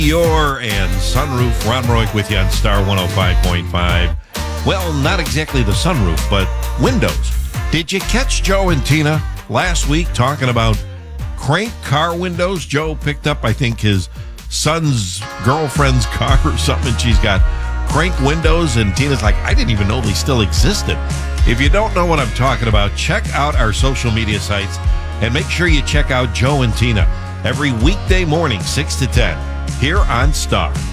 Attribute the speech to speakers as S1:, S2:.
S1: And Sunroof. Ron Roik with you on Star 105.5. Well, not exactly the sunroof, but windows. Did you catch Joe and Tina last week talking about crank car windows? Joe picked up, I think, his son's girlfriend's car or something. She's got crank windows, and Tina's like, I didn't even know they still existed. If you don't know what I'm talking about, check out our social media sites and make sure you check out Joe and Tina every weekday morning, 6 to 10, here on Star.